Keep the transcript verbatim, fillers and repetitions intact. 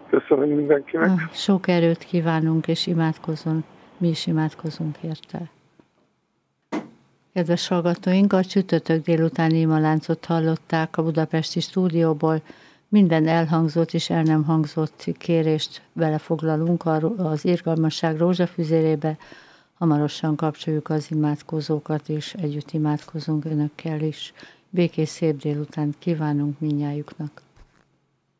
Köszönöm mindenkinek. Sok erőt kívánunk, és imádkozzon, mi is imádkozunk érte. Kedves hallgatóink, a csütörtök délutáni imaláncot hallották a budapesti stúdióból. Minden elhangzott és el nem hangzott kérést belefoglalunk az Irgalmasság rózsafüzérébe. Hamarosan kapcsoljuk az imádkozókat, és együtt imádkozunk önökkel is. Békés szép délutánt kívánunk mindnyájuknak.